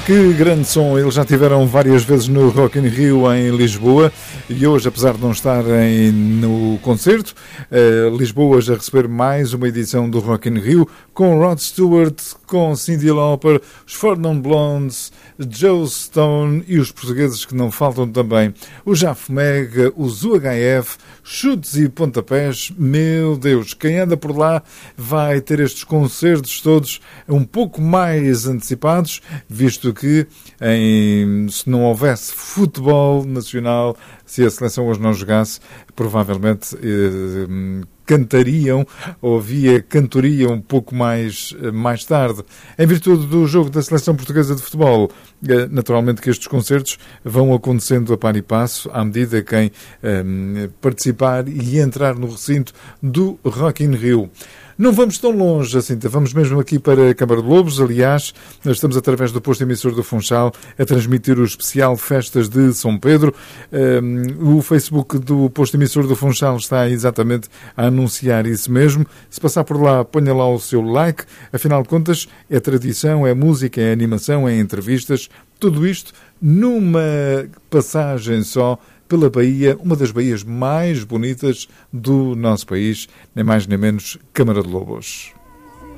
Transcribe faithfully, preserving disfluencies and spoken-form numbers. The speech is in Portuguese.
Que grande som, eles já tiveram várias vezes no Rock in Rio em Lisboa e hoje, apesar de não estarem no concerto, eh, Lisboa já receber mais uma edição do Rock in Rio com Rod Stewart, com Cyndi Lauper, os Four Non Blondes, Joe Stone e os portugueses que não faltam também, o Jaf Mega, os U H F, chutes e pontapés. Meu Deus, quem anda por lá vai ter estes concertos todos um pouco mais antecipados, visto que em, se não houvesse futebol nacional, se a seleção hoje não jogasse, provavelmente eh, cantariam ou havia cantoria um pouco mais, mais tarde. Em virtude do jogo da Seleção Portuguesa de Futebol, eh, naturalmente que estes concertos vão acontecendo a par e passo, à medida que quem eh, participar e entrar no recinto do Rock in Rio. Não vamos tão longe, Jacinta, vamos mesmo aqui para a Câmara de Lobos. Aliás, nós estamos através do posto emissor do Funchal a transmitir o especial Festas de São Pedro. Um, o Facebook do posto emissor do Funchal está exatamente a anunciar isso mesmo. Se passar por lá, ponha lá o seu like. Afinal de contas, é tradição, é música, é animação, é entrevistas. Tudo isto numa passagem só pela Bahia, uma das baías mais bonitas do nosso país, nem mais nem menos Câmara de Lobos.